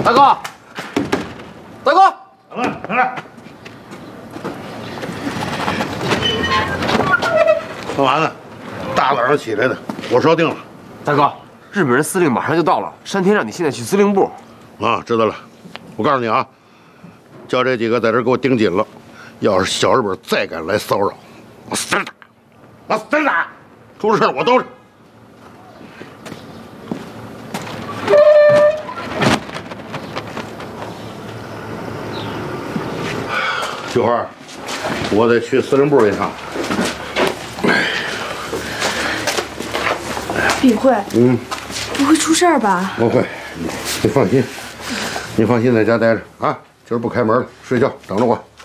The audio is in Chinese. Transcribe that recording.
大哥，大哥， 上来。干嘛呢？大早上起来的，我说定了。 大哥，日本人司令马上就到了，山田让你现在去司令部。 啊，知道了。我告诉你啊，叫这几个在这给我盯紧了，要是小日本再敢来骚扰，我死打，我死打，出了事我兜着。菊花，我得去司令部一趟。 炳慧，不会出事儿吧？ 不会，你放心，你放心在家待着啊，今儿不开门了，睡觉等着我。